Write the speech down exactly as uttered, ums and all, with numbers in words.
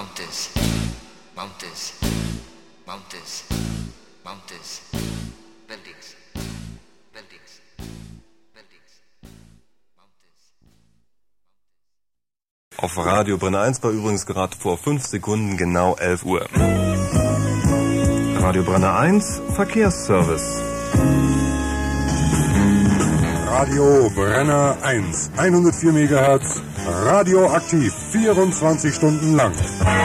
mountains, mountains, mountains, mountains, buildings, buildings, buildings, mountains. Auf Radio Brenner eins war übrigens gerade vor fünf Sekunden genau elf Uhr. Radio Brenner eins, Verkehrsservice. Radio Brenner eins, hundertvier Megahertz, radioaktiv, vierundzwanzig Stunden lang.